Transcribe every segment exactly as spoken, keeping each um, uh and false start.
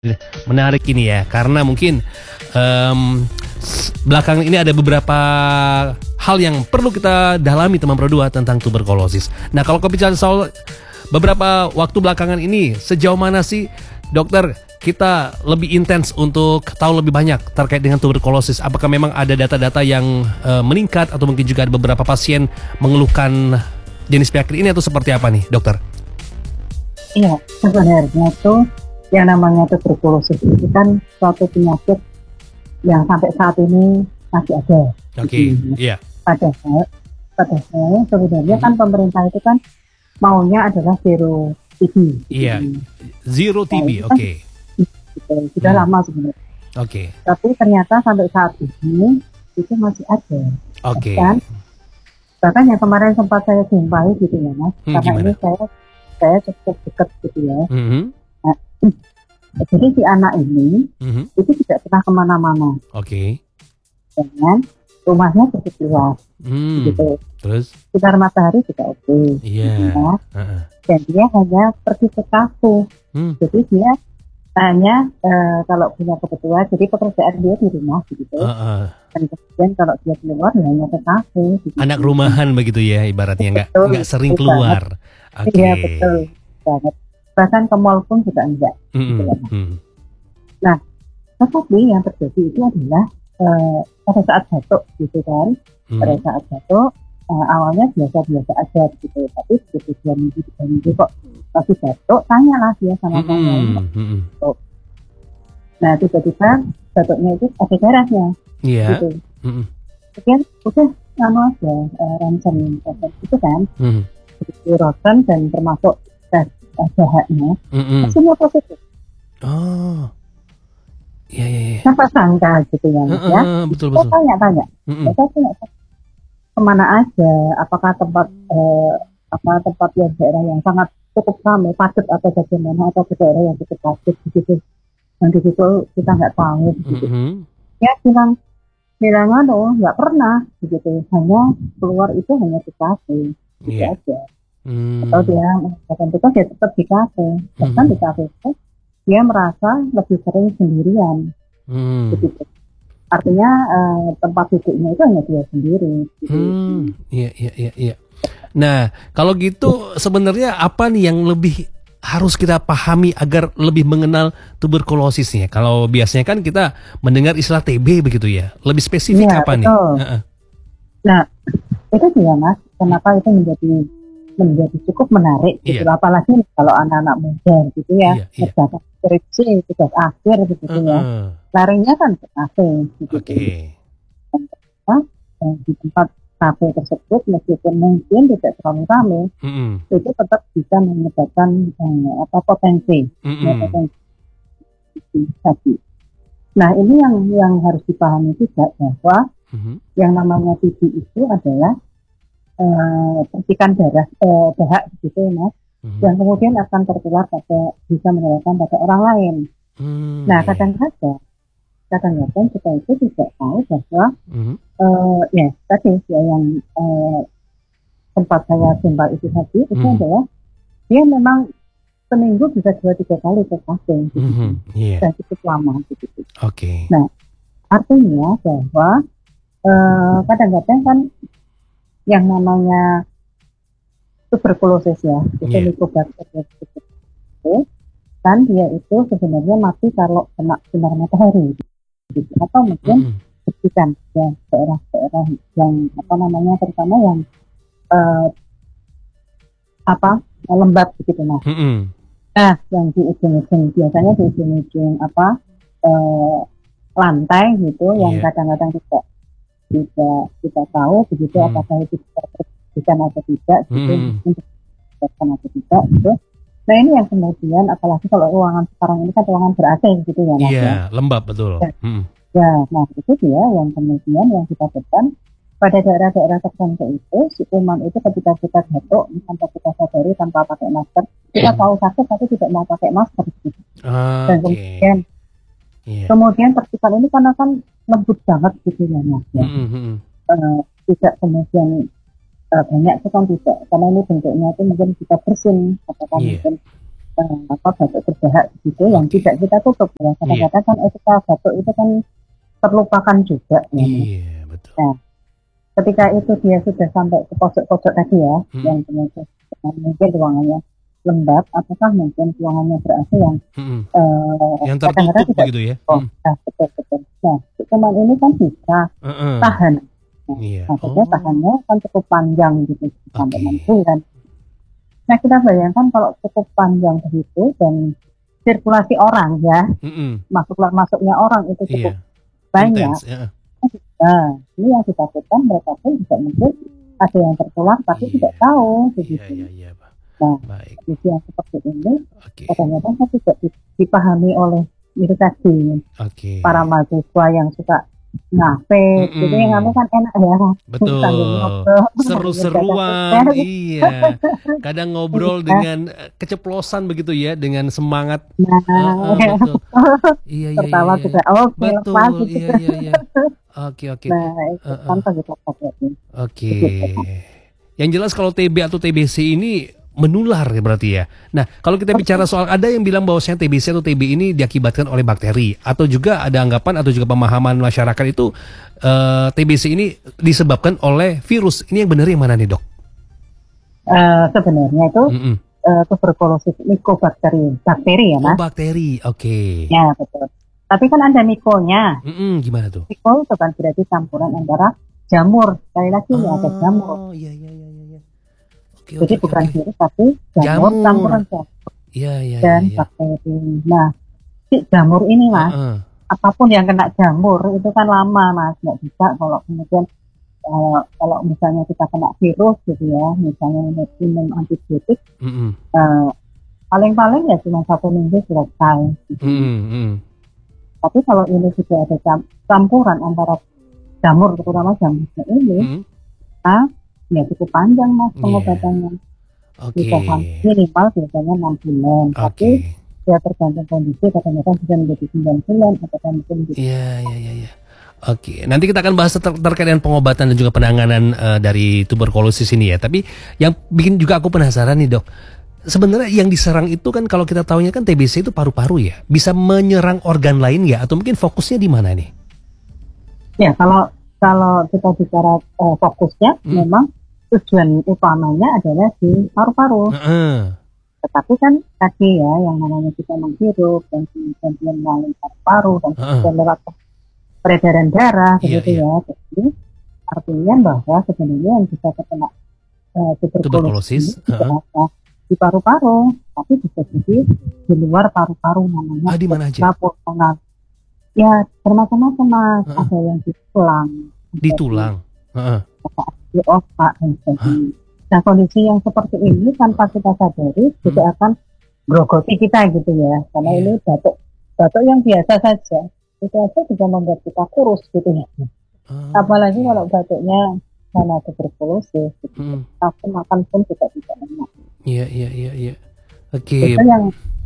Menarik ini ya, karena mungkin um, belakangan ini ada beberapa hal yang perlu kita dalami teman Pro dua tentang tuberkulosis. Nah, kalau bicara soal beberapa waktu belakangan ini, sejauh mana sih dokter kita lebih intens untuk tahu lebih banyak terkait dengan tuberkulosis? Apakah memang ada data-data yang uh, meningkat atau mungkin juga ada beberapa pasien mengeluhkan jenis penyakit ini atau seperti apa nih dokter? Iya, sebenarnya tuh yang namanya tuberkulosis itu kan suatu penyakit yang sampai saat ini masih ada. Oke, okay, iya. Yeah. Padahal, padahal sebenarnya hmm. kan pemerintah itu kan maunya adalah zero T B. Iya, yeah. Zero T B, oke. Okay. Kan, sudah hmm. lama sebenarnya. Oke. Okay. Tapi ternyata sampai saat ini itu masih ada. Oke. Okay. Dan bahkan yang kemarin sempat saya jumpai gitu ya mas, hmm, karena gimana? Ini saya saya cukup dekat gitu ya. Mm-hmm. Nah, jadi si anak ini mm-hmm. itu tidak pernah kemana-mana. Oke. Okay. Dan rumahnya cukup luas, mm. gitu. Terus? Sinar matahari juga oke. Okay, iya. Yeah. Gitu, uh-uh. Dan dia hanya pergi ke kafe. Mm. Jadi dia hanya uh, kalau punya kebutuhan, jadi pekerjaan dia di rumah gitu. Uh-uh. Dan kemudian kalau dia keluar ya hanya ke kafe. Gitu. Anak rumahan begitu ya ibaratnya, nggak nggak sering keluar. Oke. Iya okay. Betul banget. Bahkan ke mall pun juga enggak. Mm-hmm. Gitu, mm-hmm. Nah, tetapi yang terjadi itu adalah uh, pada saat batuk gitu kan. Mm-hmm. Pada saat batuk uh, awalnya biasa-biasa aja gitu. Tapi begitu dua minggu tiga minggu kok masih batuk, tanyalah dia sama mm-hmm. saya. Mm-hmm. Nah, tiba-tiba batuknya itu ada darahnya. Iya. Yeah. Gitu. Mm-hmm. Kemudian udah lama aja uh, ronsen itu kan. Mm-hmm. Begitu ronsen dan termasuk tes dahaknya, mm-hmm. semua positif. Oh, iya iya. iya. Siapa sangka gitu ya, uh, ya? Uh, betul betul. Saya tanya-tanya, mm-hmm. saya tanya kemana aja, apakah tempat eh, apa tempat yang daerah yang sangat cukup ramai, padat atau bagaimana, atau ke daerah yang cukup padat begitu. Dan di situ kita nggak tahu, gitu. Mm-hmm. Ya bilang, bilangnya loh nggak pernah, begitu. Hanya keluar itu hanya di kafe, gitu yeah. aja. Hmm. Atau dia mengatakan itu dia tetap di kafe, bahkan hmm. di kafe itu dia merasa lebih sering sendirian, hmm. begitu. Artinya eh, tempat duduknya itu hanya dia sendiri. Gitu. Hmm. Iya iya iya iya. Nah kalau gitu sebenarnya apa nih yang lebih harus kita pahami agar lebih mengenal tuberkulosisnya? Kalau biasanya kan kita mendengar istilah T B begitu ya, lebih spesifik ya, apa betul. nih? Uh-uh. Nah itu dia mas, kenapa itu menjadi menjadi cukup menarik gitu, yeah. apalagi kalau anak-anak muda gitu ya, kerjakan yeah, yeah. skripsi tugas akhir gitu uh-uh. ya, larinya kan ke kafe gitu. Okay. Dan di tempat kafe tersebut meskipun mungkin tidak terlalu ramai, mm-hmm. itu tetap bisa menyebabkan eh, apa potensi, mm-hmm. ya, potensi tadi. Nah ini yang yang harus dipahami juga bahwa mm-hmm. yang namanya T B itu adalah Uh, percikan darah, uh, dahak gitu ya mas, mm-hmm. yang kemudian akan tertular pada bisa menularkan pada orang lain. Mm-hmm. Nah kadang-kadang, kadang-kadang kita itu tidak tahu bahwa mm-hmm. uh, ya tadi ya yang uh, tempat saya jumpa itu tadi itu mm-hmm. adalah dia memang seminggu bisa dua tiga kali ke kafe, gitu. mm-hmm. yeah. dan cukup lama gitu. Oke. Okay. Nah artinya bahwa uh, kadang-kadang kan yang namanya tuberkulosis ya, itu yeah. Mycobacter itu kan dia itu sebenarnya mati kalau kena sinar matahari, gitu. Atau mungkin percikan mm. ya daerah-daerah yang apa namanya terutama yang uh, apa lembab begitu mas. Mm-hmm. Nah yang di ujung-ujung biasanya di ujung-ujung apa uh, lantai gitu, yeah. yang kadang-kadang tidak tidak kita tahu begitu hmm. apakah itu bisa atau tidak gitu, hmm. untuk atau tidak gitu. Nah ini yang kemudian apalagi kalau ruangan sekarang ini kan ruangan ber-A C gitu ya mas. Iya ya. lembab betul. Ya. Hmm. ya nah itu dia yang kemudian yang kita tekan pada daerah-daerah tertentu itu si kuman itu ketika kita batuk tanpa kita sadari tanpa pakai masker kita tahu sakit tapi tidak mau pakai masker gitu. Ah, dan okay. kemudian yeah. kemudian percikan ini karena kan lembut banget gitu ya mas ya. Mm-hmm. Uh, tidak kemudian uh, banyak itu kan tidak karena ini bentuknya itu mungkin kita bersin apakah yeah. mungkin eh, apa batuk berdahak gitu yang Oke. tidak kita tutup ya. Kadang-kadang kan etika batuk itu kan terlupakan juga ya. Iya, betul. Nah, ketika itu dia sudah sampai ke pojok-pojok tadi ya, Mm-mm. yang kemudian mungkin ruangannya lembab, apakah mungkin ruangannya ber A C yang Mm-mm. eh, Yang kadang-kadang tertutup tidak begitu ya. oh, Mm. nah, betul betul. Nah, si kuman ini kan bisa Uh-uh. tahan. Nah, Iya. maksudnya Oh, tahannya kan cukup panjang gitu sampai oke. enam bulan. Nah, kita bayangkan kalau cukup panjang begitu dan sirkulasi orang ya, Mm-mm. masuk masuknya orang itu cukup Iya. banyak. Intens. Ya. Nah, ini yang ditakutkan mereka pun juga mungkin ada yang tertular tapi Iya. tidak tahu Iya, begitu. iya, iya, Pak. Nah, Baik. kondisi yang seperti ini Oke. kadang-kadang kan tidak dipahami oleh itu tadi Oke. para mahasiswa yang suka ngafe, Mm-mm. gitu yang ngafe kan enak ya. Betul. Sambil ngobrol, Seru-seruan. mengerjakan tugas. Iya. Kadang ngobrol Iya. dengan eh, keceplosan begitu ya, dengan semangat. Nah, Heeh, ya. betul. Iya, iya, iya, Tertawa iya. juga oke lepas Betul. gitu. Iya, iya, iya. Oke, oke. Nah, itu Heeh. tanpa kita pakai Oke. begitu. Yang jelas kalau T B atau T B C ini menular ya berarti ya. Nah, kalau kita bicara soal ada yang bilang bahwasanya T B C atau T B ini diakibatkan oleh bakteri atau juga ada anggapan atau juga pemahaman masyarakat itu eh, T B C ini disebabkan oleh virus. Ini yang benar yang mana nih, Dok? Eh, sebenarnya itu Mm-mm. eh, tuberkulosis mycobacterium, bakteri ya Oh, mas. bakteri. Oke. Ya betul. Tapi kan ada mikonya. Mm-mm, gimana tuh? Miko itu kan berarti campuran antara jamur. Sekali lagi ya ada jamur. Oh, iya, iya, iya, iya. Oke, Jadi oke, bukan oke. virus tapi jamur, Jamur. campuran jamur Iya, iya, dan iya, iya. bakteri. Nah, si jamur ini mas, Heeh. apapun yang kena jamur itu kan lama mas, nggak bisa kalau kemudian eh, kalau misalnya kita kena virus gitu ya, misalnya minum antibiotik, Mm-mm. eh, paling-paling ya cuma satu minggu selesai. Gitu. Mm-mm, mm. Tapi kalau ini sudah ada cam- campuran antara jamur, terutama jamurnya ini, Mm. nah, ya cukup panjang mas Iya. pengobatannya. Oke. Bisa sampai minimal biasanya enam bulan. Tapi Oke. ya tergantung kondisi, kadang-kadang bisa menjadi sembilan bulan atau kan mungkin menjadi Iya, iya, iya, iya. Oke, nanti kita akan bahas ter- terkait dengan pengobatan dan juga penanganan eh, dari tuberkulosis ini ya. Tapi yang bikin juga aku penasaran nih, Dok. Sebenarnya yang diserang itu kan kalau kita tahunya kan T B C itu paru-paru ya. Bisa menyerang organ lain ya atau mungkin fokusnya di mana nih? ya kalau kalau kita bicara eh, fokusnya Hmm. memang tujuan utamanya adalah di paru-paru. Heeh. Tetapi kan tadi ya yang namanya kita menghirup dan kemudian dia melalui paru-paru dan Heeh. kemudian lewat peredaran darah Iya, begitu iya. ya. Jadi artinya bahwa sebenarnya yang bisa terkena eh, tuberkulosis Tuberkulosis, ini tidak heeh. hanya di paru-paru, tapi bisa jadi di luar paru-paru namanya Ah, di mana aja? pulmonal. Ya bermacam-macam mas, Heeh. ada yang di tulang, Di ada tulang. Heeh. di otak dan sebagainya. Nah kondisi yang seperti ini tanpa kita sadari juga akan grogoti kita gitu ya, karena Iya. ini batuk batuk yang biasa saja itu aja bisa membuat kita kurus gitu ya. Ah, Apalagi oke. kalau batuknya karena tuberkulosis, gitu. Mm. Aku makan pun juga tidak enak. Iya, iya, iya, iya. Oke. Itu yang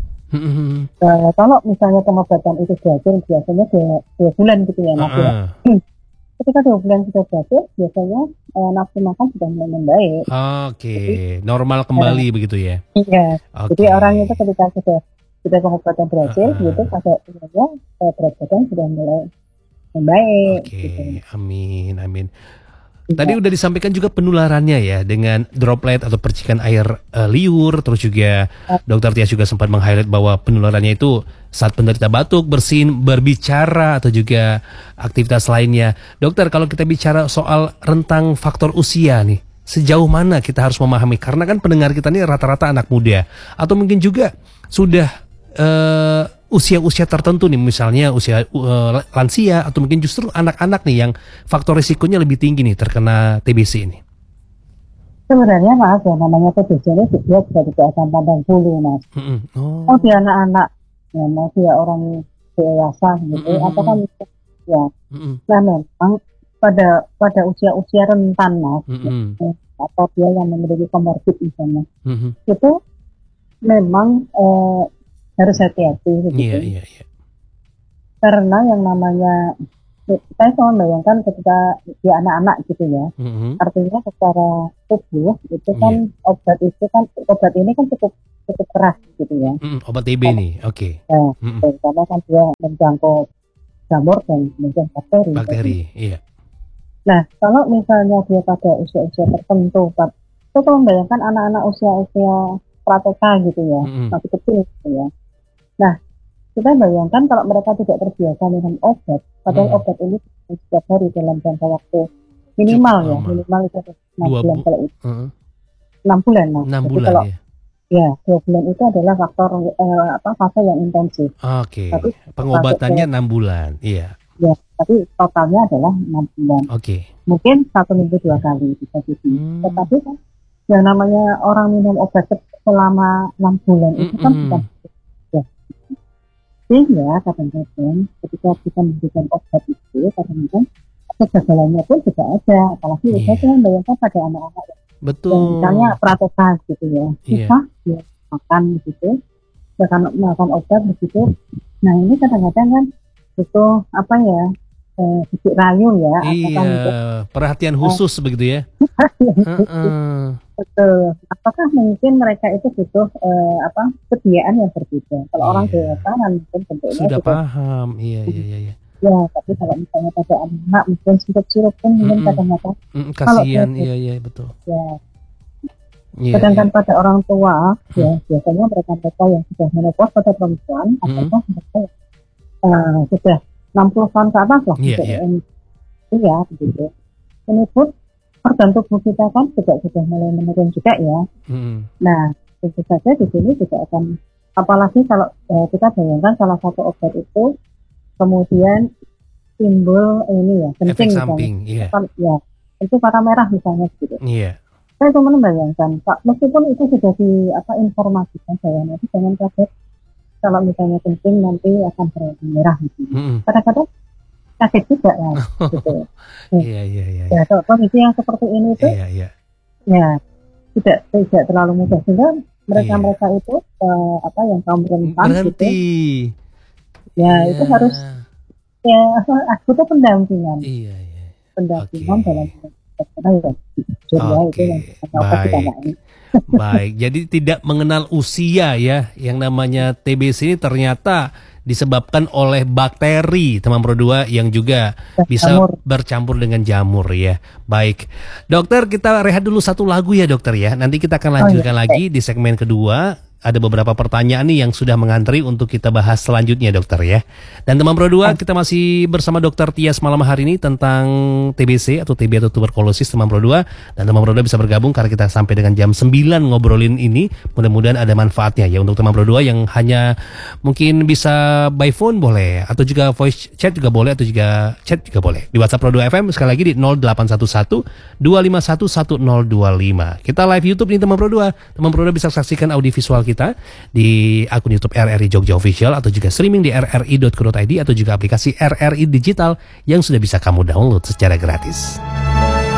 Mm-mm. eh, kalau misalnya pengobatan itu berhasil biasanya dua, dua bulan gitu ya mas ya. Heeh. Ketika dua bulan sudah berhasil biasanya eh, nafsu makan sudah mulai membaik. Oke, normal kembali begitu ya. Iya. Oke. Jadi orang itu ketika sudah sudah pengobatan berhasil Ah. gitu pada umumnya eh, berat badan sudah mulai membaik. Oke, Gitu. amin, amin. Iya. Tadi udah disampaikan juga penularannya ya dengan droplet atau percikan air eh, liur, terus juga Dokter Tias juga sempat meng-highlight bahwa penularannya itu saat penderita batuk, bersin, berbicara atau juga aktivitas lainnya. Dokter, kalau kita bicara soal rentang faktor usia nih, sejauh mana kita harus memahami? Karena kan pendengar kita ini rata-rata anak muda atau mungkin juga sudah eh, usia-usia tertentu nih, misalnya usia eh, lansia atau mungkin justru anak-anak nih yang faktor risikonya lebih tinggi nih terkena T B C ini. Sebenarnya mas ya namanya T B C ini dia juga tidak akan pandang bulu mas. Mm-mm. Oh. Mau dia anak-anak, ya mau dia orang dewasa gitu, Mm-mm. atau kan ya. Mm-mm. Nah memang pada pada usia-usia rentan mas, Mm-mm. atau dia yang memiliki komorbid misalnya, Mm-mm. itu memang eh, harus hati-hati gitu. Iya, iya, iya. Karena yang namanya saya cuma bayangkan ketika di anak-anak gitu ya, Mm-mm. artinya secara tubuh itu kan obat itu kan obat ini kan cukup cukup keras gitu ya. Mm, obat T B nih, oke. Okay. Nah, Mm, karena kan dia menjangkau jamur dan kemudian bakteri. bakteri, iya. Nah, kalau misalnya dia pada usia-usia tertentu, itu kalau membayangkan anak-anak usia-usia pra-T K gitu ya, Mm-mm. masih kecil gitu ya. Nah, kita bayangkan kalau mereka tidak terbiasa minum obat, padahal Mm. obat ini setiap hari dalam jangka waktu minimal Cukup ya, lama. minimal itu enam Dua bulan bu- kalau itu uh, enam bulan. Nah, enam jadi bulan kalau ya. ya dua bulan itu adalah faktor eh, apa fase yang intensif. Oke. Tapi Pengobatannya fase- enam bulan, iya. ya, tapi totalnya adalah enam bulan. Oke. Mungkin satu minggu dua kali bisa jadi. Hmm. Tetapi kan yang namanya orang minum obat selama enam bulan itu kan Mm-mm. bukan ya. Sehingga kadang-kadang ketika kita memberikan obat itu kadang-kadang kegagalannya pun juga ada, apalagi Iya. saya yeah. bayangkan pada anak-anak yang Betul. misalnya pra-T K gitu ya, Iya. susah dia makan begitu, makan makan obat begitu. Nah ini kadang-kadang kan itu apa ya, eh, sedikit rayu ya, Iya, apakah perhatian khusus begitu ya. Heeh. betul. Apakah mungkin mereka itu butuh eh, apa kesediaan yang berbeda? Kalau orang Iya. dewasa kan mungkin bentuknya Sudah juga paham, iya iya iya. iya. ya, tapi kalau misalnya pada anak mungkin sirup-sirup pun mungkin Mm-mm. kadang-kadang Mm, Kalau kasihan, dia- iya iya betul. ya. Iya, Sedangkan pada orang tua ya biasanya mereka-mereka yang sudah menopause pada perempuan Mm-mm. ataukah mereka yang eh, sudah enam puluh tahun ke atas lah Iya, gitu. iya. Iya begitu. Ini pun organ tubuh kita kan juga sudah mulai menurun juga ya. Mm. Nah, tentu saja di sini juga akan, apalagi kalau eh, kita bayangkan salah satu obat itu kemudian timbul ini ya, Efek kencing samping, iya. misalnya, ya, itu warna merah misalnya gitu. Iya. Saya cuma membayangkan, Pak, meskipun itu sudah di apa informasikan saya, nanti jangan kaget kalau misalnya kencing nanti akan berwarna merah gitu. Mm-mm. Kadang-kadang kaget juga ya, gitu. Iya iya iya. Ya, kalau kondisi yang seperti ini itu Iya iya. ya tidak tidak terlalu mudah sehingga mereka-mereka Iya. itu eh, apa yang kaum rentan gitu Berhenti. ya Iya. itu harus ya butuh pendampingan Iya iya. pendampingan Oke. dalam karena ya jujur ya itu Oke, yang kita obat kita baik. nggak ini. Baik, jadi tidak mengenal usia ya. Yang namanya T B C ini ternyata disebabkan oleh bakteri teman Pro dua yang juga bisa Jamur. bercampur dengan jamur ya. Baik, dokter kita rehat dulu satu lagu ya dokter ya. Nanti kita akan lanjutkan Oh, iya. lagi di segmen kedua. Ada beberapa pertanyaan nih yang sudah mengantri untuk kita bahas selanjutnya dokter ya. Dan teman Pro dua kita masih bersama dokter Tias malam hari ini tentang T B C atau T B atau tuberkulosis teman Pro dua. Dan teman Pro dua bisa bergabung karena kita sampai dengan jam sembilan ngobrolin ini. Mudah-mudahan ada manfaatnya ya untuk teman Pro dua yang hanya mungkin bisa by phone boleh, atau juga voice chat juga boleh, atau juga chat juga boleh. Di WhatsApp Pro dua F M sekali lagi di nol delapan satu satu dua lima satu satu nol dua lima. Kita live YouTube nih teman Pro dua. Teman Pro dua bisa saksikan audio visual kita di akun YouTube R R I Jogja Official, atau juga streaming di r r i dot co dot i d, atau juga aplikasi R R I Digital yang sudah bisa kamu download secara gratis.